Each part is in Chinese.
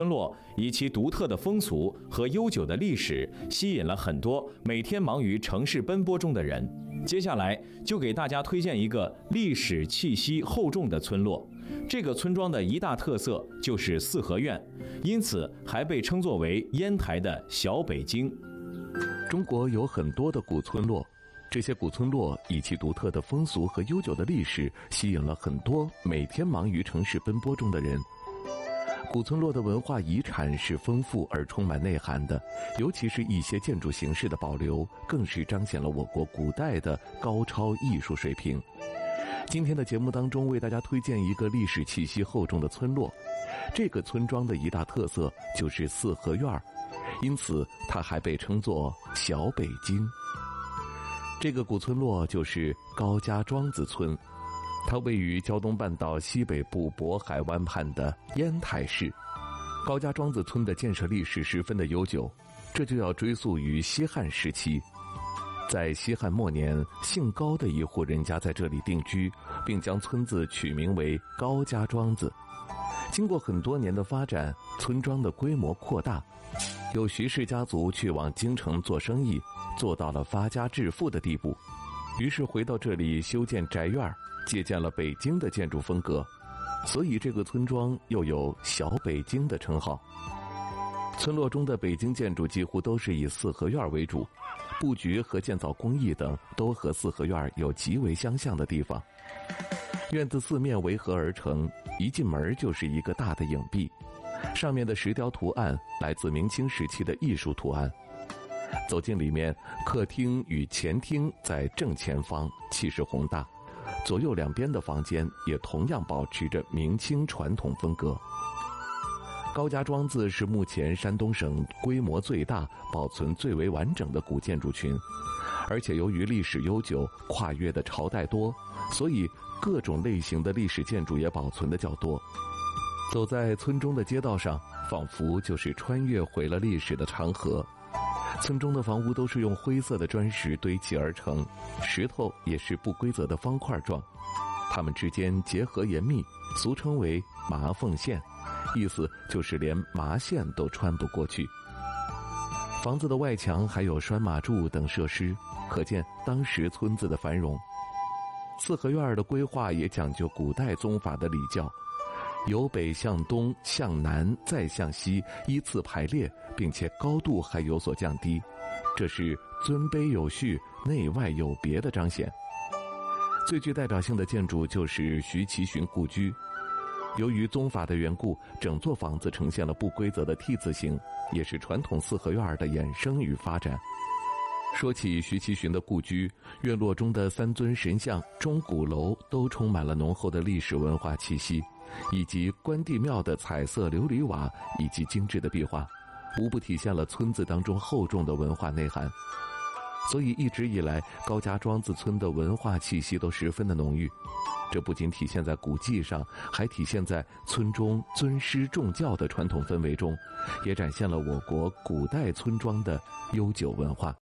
村落以其独特的风俗和悠久的历史，吸引了很多每天忙于城市奔波中的人。接下来就给大家推荐一个历史气息厚重的村落。这个村庄的一大特色就是四合院，因此还被称作为烟台的小北京。 中国有很多的古村落，这些古村落以其独特的风俗和悠久的历史，吸引了很多每天忙于城市奔波中的人。古村落的文化遗产是丰富而充满内涵的，尤其是一些建筑形式的保留，更是彰显了我国古代的高超艺术水平。今天的节目当中，为大家推荐一个历史气息厚重的村落。这个村庄的一大特色就是四合院，因此它还被称作小北京。这个古村落就是高家庄子村，它位于胶东半岛西北部渤海湾畔的烟台市。高家庄子村的建设历史十分的悠久，这就要追溯于西汉时期。在西汉末年，姓高的一户人家在这里定居，并将村子取名为高家庄子。经过很多年的发展，村庄的规模扩大，有徐氏家族去往京城做生意，做到了发家致富的地步，于是回到这里修建宅院，借鉴了北京的建筑风格，所以这个村庄又有小北京的称号。村落中的北京建筑几乎都是以四合院为主，布局和建造工艺等都和四合院有极为相像的地方。院子四面围合而成，一进门就是一个大的影壁，上面的石雕图案来自明清时期的艺术图案。走进里面，客厅与前厅在正前方，气势宏大，左右两边的房间也同样保持着明清传统风格。高家庄子是目前山东省规模最大、保存最为完整的古建筑群，而且由于历史悠久、跨越的朝代多，所以各种类型的历史建筑也保存的较多。走在村中的街道上，仿佛就是穿越回了历史的长河。村中的房屋都是用灰色的砖石堆砌而成，石头也是不规则的方块状，它们之间结合严密，俗称为麻缝线，意思就是连麻线都穿不过去。房子的外墙还有拴马柱等设施，可见当时村子的繁荣。四合院的规划也讲究古代宗法的礼教，由北向东、向南再向西依次排列，并且高度还有所降低，这是尊卑有序、内外有别的彰显。最具代表性的建筑就是徐其循故居。由于宗法的缘故，整座房子呈现了不规则的 T 字形，也是传统四合院的衍生与发展。说起徐其循的故居，院落中的三尊神像、钟鼓楼都充满了浓厚的历史文化气息，以及关帝庙的彩色琉璃瓦以及精致的壁画，无不体现了村子当中厚重的文化内涵。所以一直以来，高家庄子村的文化气息都十分的浓郁。这不仅体现在古迹上，还体现在村中尊师重教的传统氛围中，也展现了我国古代村庄的悠久文化。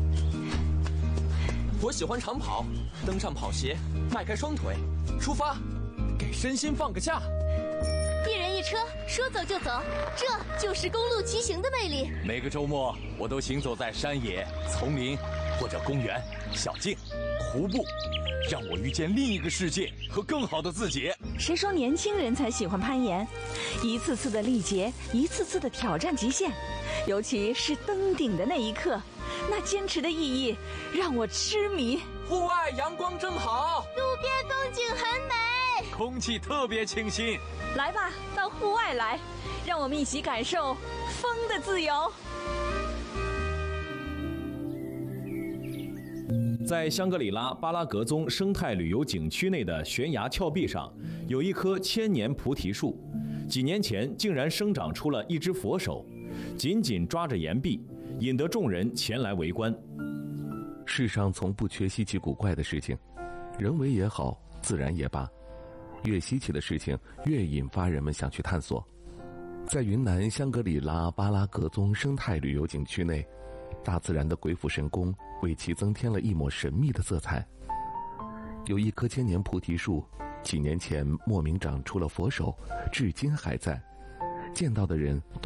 我喜欢长跑，登上跑鞋，迈开双腿，出发，给身心放个假。 一人一车，说走就走，这就是公路骑行的魅力。 每个周末，我都行走在山野、丛林或者公园、小径、湖泊，让我遇见另一个世界和更好的自己。 谁说年轻人才喜欢攀岩？一次次的历劫，一次次的挑战极限，尤其是登顶的那一刻，那坚持的意义让我痴迷。 户外阳光正好， 路边风景很美， 空气特别清新。 来吧，到户外来，让我们一起感受风的自由。 在香格里拉巴拉格宗生态旅游景区内的悬崖峭壁上，有一棵千年菩提树，几年前竟然生长出了一只佛手，紧紧抓着岩壁，引得众人前来围观。 世上从不缺稀奇古怪的事情，人为也好，自然也罢，越稀奇的事情越引发人们想去探索。在云南香格里拉巴拉格宗生态旅游景区内，大自然的鬼斧神工为其增添了一抹神秘的色彩。有一棵千年菩提树，几年前莫名长出了佛手，至今还在。 见到的人